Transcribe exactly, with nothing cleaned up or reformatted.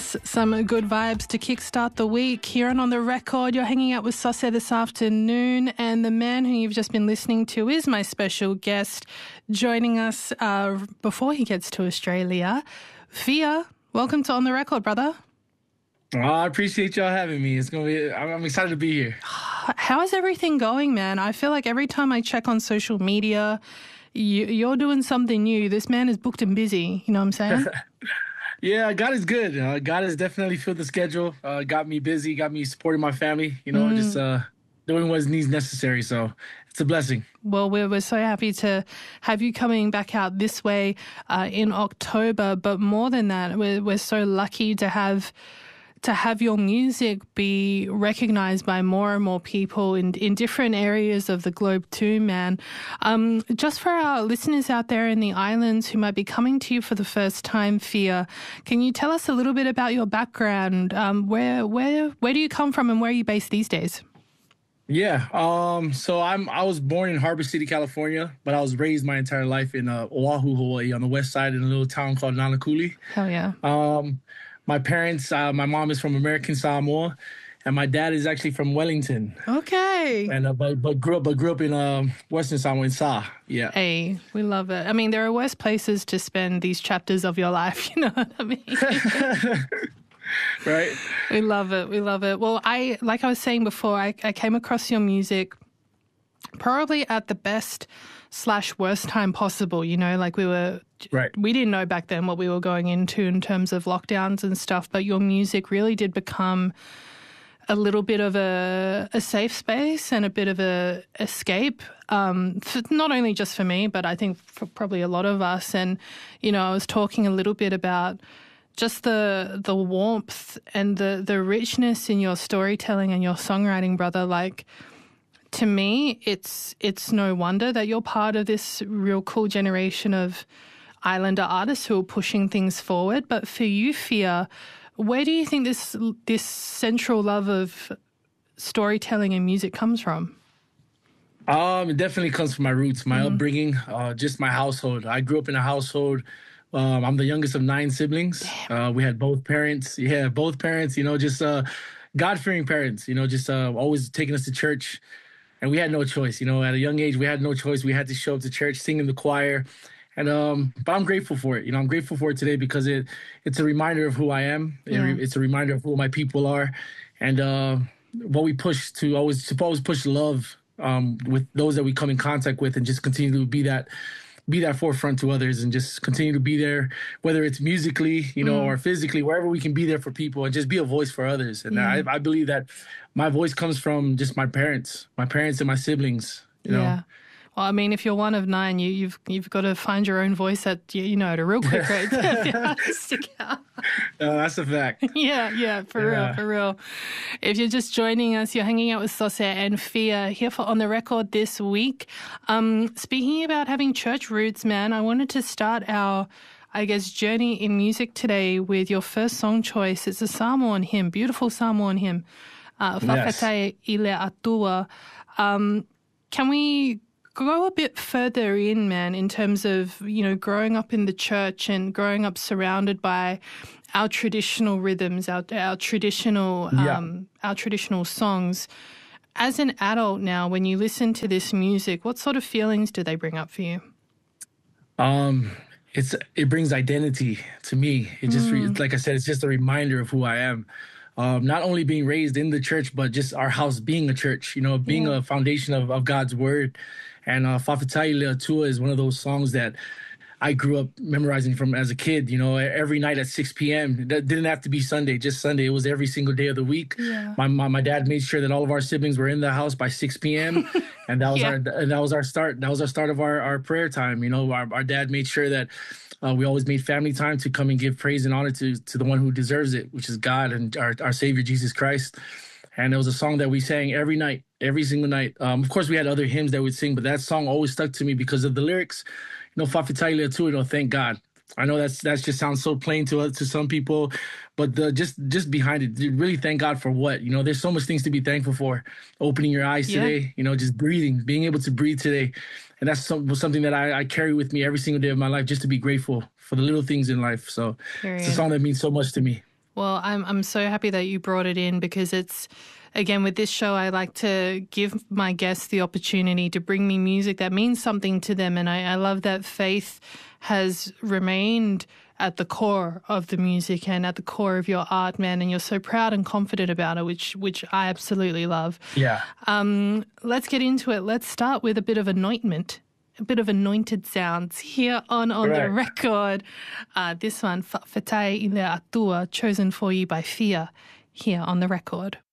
Yes, some good vibes to kickstart the week. Here and on the record, you're hanging out with Sauce this afternoon, and the man who you've just been listening to is my special guest, joining us uh, before he gets to Australia. Fia, welcome to On the Record, brother. Oh, I appreciate y'all having me. It's gonna be. I'm excited to be here. How is everything going, man? I feel like every time I check on social media, you, you're doing something new. This man is booked and busy. You know what I'm saying? Yeah, God is good. Uh, God has definitely filled the schedule. Uh, got me busy. Got me supporting my family. You know, mm. just uh, doing what needs necessary. So it's a blessing. Well, we're, we're so happy to have you coming back out this way uh, in October. But more than that, we're we're so lucky to have. to have your music be recognized by more and more people in, in different areas of the globe too, man. Um, just for our listeners out there in the islands who might be coming to you for the first time, Fia, can you tell us a little bit about your background? Um, where where where do you come from and where are you based these days? Yeah, um, so I'm I was born in Harbor City, California, but I was raised my entire life in uh, Oahu, Hawaii, on the west side in a little town called Nanakuli. Hell yeah. Um, My parents, uh, my mom is from American Samoa, and my dad is actually from Wellington. Okay. And uh, but but grew up but grew up in um, Western Samoa in Sa. Yeah. Hey, we love it. I mean, there are worse places to spend these chapters of your life. You know what I mean? Right. We love it. We love it. Well, I like I was saying before, I, I came across your music probably at the best slash worst time possible, you know, like we were, right. we didn't know back then what we were going into in terms of lockdowns and stuff, but your music really did become a little bit of a, a safe space and a bit of a escape, um, for, not only just for me, but I think for probably a lot of us. And, you know, I was talking a little bit about just the the warmth and the, the richness in your storytelling and your songwriting, brother, like, to me, it's it's no wonder that you're part of this real cool generation of Islander artists who are pushing things forward. But for you, Fia, where do you think this this central love of storytelling and music comes from? Um, it definitely comes from my roots, my mm-hmm. upbringing, uh, just my household. I grew up in a household. Um, I'm the youngest of nine siblings. Uh, we had both parents. Yeah, both parents. You know, just uh, God-fearing parents. You know, just uh, always taking us to church. And we had no choice, you know, at a young age, we had no choice. We had to show up to church, sing in the choir. And, um, but I'm grateful for it. You know, I'm grateful for it today because it, it's a reminder of who I am. Yeah. It's a reminder of who my people are. And, uh, what we push to always, to always push love, um, with those that we come in contact with and just continue to be that, be that forefront to others and just continue to be there, whether it's musically, you know, mm. or physically, wherever we can be there for people and just be a voice for others. And mm. I, I believe that my voice comes from just my parents, my parents and my siblings, you know. Yeah. Well, I mean, if you're one of nine, you, you've you've got to find your own voice at, you know, at a real quick rate to stick out. Uh, that's a fact. Yeah, yeah, for yeah. real, for real. If you're just joining us, you're hanging out with Sauce and Fia here for On the Record this week. Um, speaking about having church roots, man, I wanted to start our, I guess, journey in music today with your first song choice. It's a Samoan hymn, beautiful Samoan hymn, uh, Whawhatai Ile Atua. Um, can we go a bit further in, man, in terms of, you know, growing up in the church and growing up surrounded by our traditional rhythms, our, our traditional, yeah. um, our traditional songs. As an adult now, when you listen to this music, what sort of feelings do they bring up for you? Um, it's it brings identity to me. It just, mm. like I said, it's just a reminder of who I am. Um, not only being raised in the church, but just our house being a church, you know, being yeah. a foundation of, of God's word. And uh, Whawhatai Ile Atua is one of those songs that I grew up memorizing from as a kid, you know, every night at six p.m. That didn't have to be Sunday, just Sunday. It was every single day of the week. Yeah. My, my my dad made sure that all of our siblings were in the house by six p.m. and that was yeah. our and that was our start. That was our start of our, our prayer time. You know, our, our dad made sure that uh, we always made family time to come and give praise and honor to to the one who deserves it, which is God and our, our Savior, Jesus Christ. And it was a song that we sang every night, every single night. Um, of course, we had other hymns that we'd sing, but that song always stuck to me because of the lyrics. You know, Whawhatai Ile Atua, you know, thank God. I know that's that just sounds so plain to us, to some people, but the, just just behind it, really thank God for what? You know, there's so much things to be thankful for. Opening your eyes yeah. today, you know, just breathing, being able to breathe today. And that's some, something that I, I carry with me every single day of my life, just to be grateful for the little things in life. So Period. It's a song that means so much to me. Well, I'm I'm so happy that you brought it in because it's, again, with this show, I like to give my guests the opportunity to bring me music that means something to them. And I, I love that faith has remained at the core of the music and at the core of your art, man. And you're so proud and confident about it, which which I absolutely love. Yeah. Um, let's get into it. Let's start with a bit of anointment. A bit of anointed sounds here on On Correct. the Record. Uh, this one, Fa'afetai Ile Atua, chosen for you by Fia, here on the record.